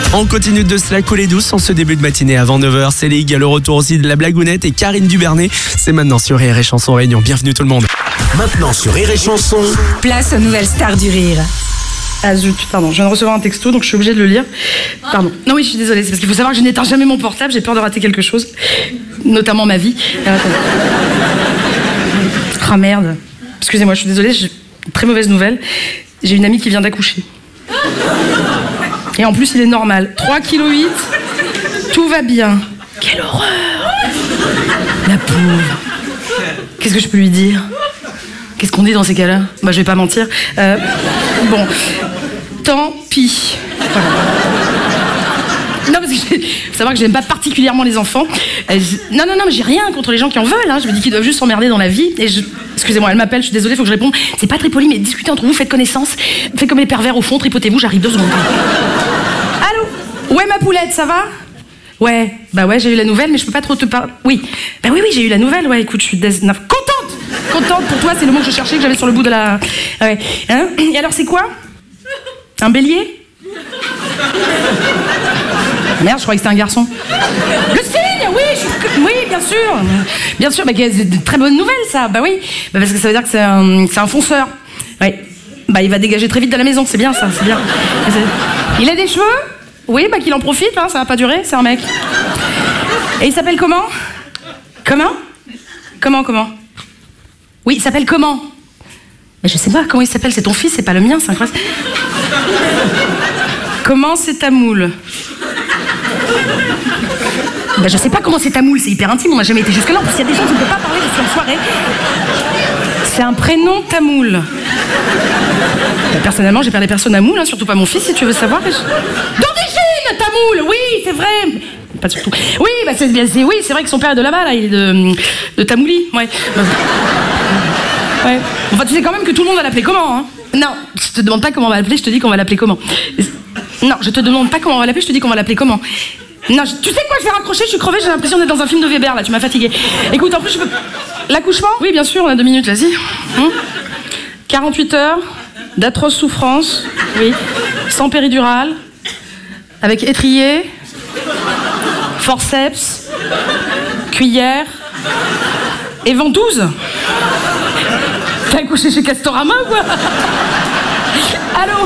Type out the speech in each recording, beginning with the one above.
On continue de se la coller douce en ce début de matinée avant 9h. C'est Ligue, le retour aussi de la blagounette et Karine Dubernet. C'est maintenant sur Rire et Chanson Réunion. Bienvenue tout le monde. Maintenant sur Rire et Chanson. Place aux nouvelles stars du rire. Ah zut, pardon, je viens de recevoir un texto donc je suis obligée de le lire. Pardon. Non oui, je suis désolée, c'est parce qu'il faut savoir que je n'éteins jamais mon portable, j'ai peur de rater quelque chose, notamment ma vie. Ah merde. Excusez-moi, je suis désolée, j'ai une très mauvaise nouvelle. J'ai une amie qui vient d'accoucher. Et en plus, il est normal. 3,8 kg, tout va bien. Quelle horreur. La pauvre. Qu'est-ce que je peux lui dire ? Qu'est-ce qu'on dit dans ces cas-là ? Bah, je vais pas mentir. Bon, tant pis. Voilà. Non, parce que faut savoir que j'aime pas particulièrement les enfants. Non, mais j'ai rien contre les gens qui en veulent. Hein. Je me dis qu'ils doivent juste s'emmerder dans la vie. Et excusez-moi, elle m'appelle, je suis désolée, faut que je réponde. C'est pas très poli, mais discutez entre vous, faites connaissance. Faites comme les pervers au fond, tripotez-vous, j'arrive 2 secondes. Allô ? Ouais, ma poulette, ça va ? Ouais, bah ouais, j'ai eu la nouvelle, mais je peux pas trop te parler. Oui, bah oui, j'ai eu la nouvelle, ouais, écoute, je suis contente pour toi, c'est le mot que je cherchais, que j'avais sur le bout de la... Ouais. Hein ? Et alors, c'est quoi ? Un bélier ? Merde, je croyais que c'était un garçon. Le signe, oui, bien sûr, bah, c'est de très bonne nouvelle, ça, bah oui, bah, parce que ça veut dire que c'est un fonceur. Ouais, bah il va dégager très vite de la maison, c'est bien ça, c'est bien. Il a des cheveux ? Oui, bah qu'il en profite, hein, ça va pas durer, c'est un mec. Et il s'appelle comment ? Comment ? Oui, il s'appelle comment ? Mais je sais pas comment il s'appelle, c'est ton fils, c'est pas le mien, c'est incroyable. Comment c'est ta moule ? Bah je sais pas comment c'est ta moule, c'est hyper intime, on n'a jamais été jusque là, en plus il y a des gens qui ne peuvent pas parler, je suis en soirée. C'est un prénom tamoul. Bah, personnellement, j'ai perdu personne à moule, hein, surtout pas mon fils, si tu veux savoir. D'origine, tamoul, oui, c'est vrai. Pas surtout. Oui, bah oui, c'est vrai que son père est de là-bas, là, il est de Tamouli, ouais. Ouais. Enfin, tu sais quand même que tout le monde va l'appeler comment, hein ? Non, je te demande pas comment on va l'appeler, je te dis qu'on va l'appeler comment. Non, je te demande pas comment on va l'appeler, je te dis qu'on va l'appeler comment. Non, tu sais quoi, je vais raccrocher, je suis crevée, j'ai l'impression d'être dans un film de Weber, là, tu m'as fatiguée. Écoute, en plus, je peux... L'accouchement ? Oui, bien sûr, on a 2 minutes, vas-y. 48 heures, d'atroces souffrances, oui, sans péridurale, avec étrier, forceps, cuillère et ventouse. T'as accouché chez Castorama ou quoi ? Allô ?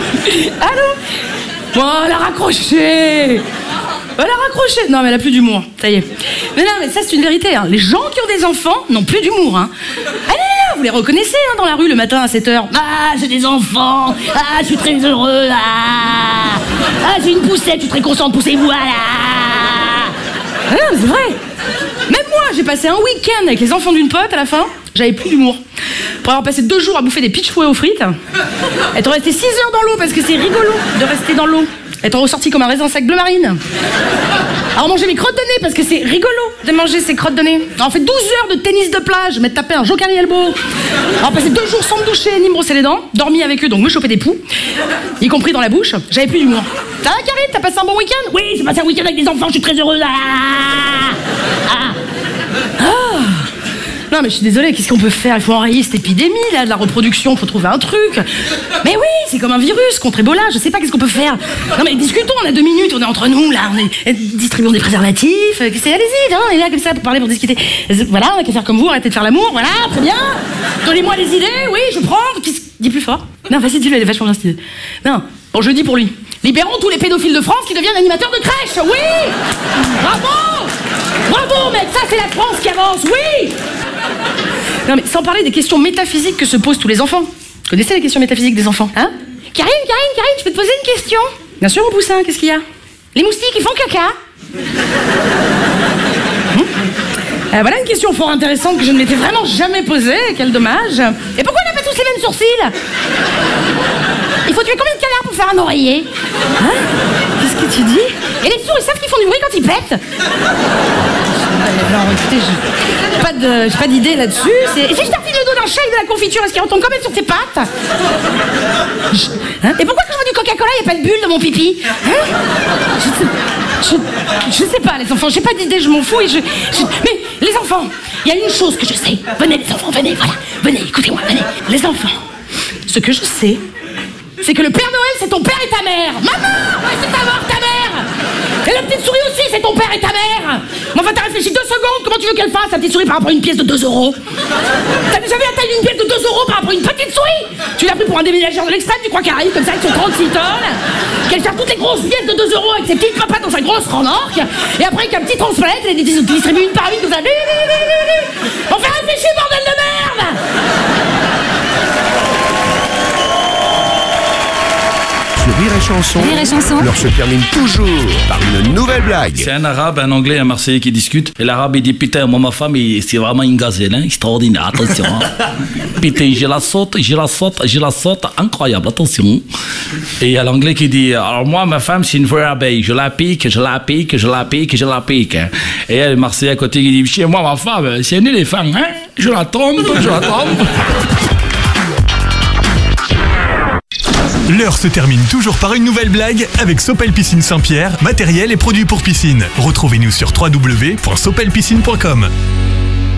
Bon, elle a raccroché. Non, mais elle a plus d'humour, ça y est. Mais non, mais ça c'est une vérité, hein. Les gens qui ont des enfants n'ont plus d'humour, hein. Allez, vous les reconnaissez, hein, dans la rue le matin à 7h. Ah, j'ai des enfants. Ah, je suis très heureux. Ah, j'ai une poussette, je suis très content de pousser, voilà. Ah non, mais c'est vrai. Même moi, j'ai passé un week-end avec les enfants d'une pote à la fin, j'avais plus d'humour. Pour avoir passé 2 jours à bouffer des pitch fouets aux frites, être resté 6 heures dans l'eau parce que c'est rigolo de rester dans l'eau. Être ressorti comme un raisin sec bleu marine. Alors manger mes crottes de nez parce que c'est rigolo de manger ces crottes de nez. Alors on fait 12 heures de tennis de plage, m'être tapé un Jokari Elbow. Alors passer 2 jours sans me doucher ni me brosser les dents, dormi avec eux donc me choper des poux, y compris dans la bouche. J'avais plus d'humour. Ça va Karine, t'as passé un bon week-end ? Oui, j'ai passé un week-end avec des enfants, je suis très heureuse. Non mais je suis désolée, qu'est-ce qu'on peut faire ? Il faut enrayer cette épidémie là de la reproduction, faut trouver un truc. Mais oui, c'est comme un virus contre Ebola, je sais pas qu'est-ce qu'on peut faire. Non mais discutons, on a 2 minutes, on est entre nous là, distribuons des préservatifs, allez-y, on est là comme ça pour parler, pour discuter. Voilà, on a qu'à faire comme vous, arrêtez de faire l'amour, voilà, très bien. Donnez-moi des idées, oui, je prends. Dis plus fort. Non, vas-y, dis-le, elle est vachement bien cette idée. Non, bon je dis pour lui. Libérons tous les pédophiles de France qui deviennent animateurs de crèche, oui. Bravo mec, ça c'est la France qui avance, oui. Non mais sans parler des questions métaphysiques que se posent tous les enfants. Vous connaissez les questions métaphysiques des enfants, hein ? Karine, je peux te poser une question ? Bien sûr mon poussin, qu'est-ce qu'il y a ? Les moustiques, ils font caca ? Voilà une question fort intéressante que je ne m'étais vraiment jamais posée, quel dommage. Et pourquoi on n'a pas tous les mêmes sourcils ? Il faut tuer combien de canards pour faire un oreiller ? Hein ? Qu'est-ce que tu dis ? Et les sourds, ils savent qu'ils font du bruit quand ils pètent ? Non, écoutez, j'ai pas d'idée là-dessus. Et si je tartine le dos d'un chat avec de la confiture, est-ce qu'il retombe quand même sur tes pattes ? Hein ? Et pourquoi quand je vois du Coca-Cola, il n'y a pas de bulle dans mon pipi ? Hein ? Je sais pas, les enfants, j'ai pas d'idée, je m'en fous. Mais les enfants, il y a une chose que je sais. Venez les enfants, venez, voilà. Venez, écoutez-moi, venez. Les enfants, ce que je sais, c'est que le Père Noël, c'est ton père et ta mère. Maman, ouais, c'est ta mère, ta mère. père et ta mère. Mais enfin, t'as réfléchi 2 secondes, comment tu veux qu'elle fasse, la petite souris, par rapport à une pièce de 2 euros? T'as déjà vu la taille d'une pièce de 2 euros par rapport à une petite souris? Tu l'as pris pour un déménageur de l'extrême, tu crois qu'elle arrive comme ça avec son 36 tonnes, qu'elle cherche toutes les grosses pièces de 2 euros avec ses petites papates dans sa grosse remorque, et après avec un petit transpalette, elle distribue une par une comme ça. Enfin, réfléchis, bordel de merde! Sur Rire et Chanson, Rire et Chanson. l'heure se termine toujours par une nouvelle blague. C'est un arabe, un anglais, un marseillais qui discutent. Et l'arabe, il dit, putain, moi, ma femme, c'est vraiment une gazelle, hein, extraordinaire, attention. Hein. Putain, je la saute, incroyable, attention. Et il y a l'anglais qui dit, alors moi, ma femme, c'est une vraie abeille, je la pique. Et il y a le marseillais à côté qui dit, chez moi, ma femme, c'est un éléphant, hein, je la tombe. L'heure se termine toujours par une nouvelle blague avec Sopel Piscine Saint-Pierre, matériel et produits pour piscine. Retrouvez-nous sur www.sopelpiscine.com.